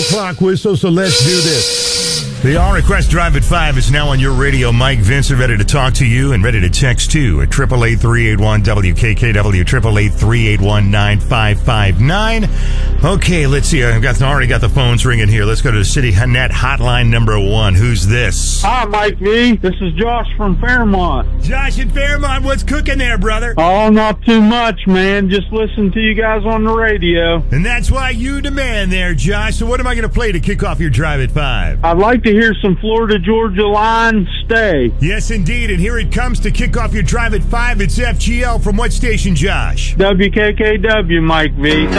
clock whistle, so let's do this. The All Request Drive at 5 is now on your radio. Mike Vince are ready to talk to you and ready to text too at 888-381-WKKW, 888-381-9559. Okay, let's see. I've already got the phones ringing here. Let's go to the City Net hotline number 1. Who's this? Hi, Mike V. This is Josh from Fairmont. Josh in Fairmont. What's cooking there, brother? Oh, not too much, man. Just listen to you guys on the radio. And that's why you demand there, Josh. So what am I going to play to kick off your Drive at 5? I'd like to hear some Florida Georgia Line, Stay. Yes, indeed. And here it comes to kick off your Drive at 5. It's FGL from what station, Josh? WKKW, Mike V.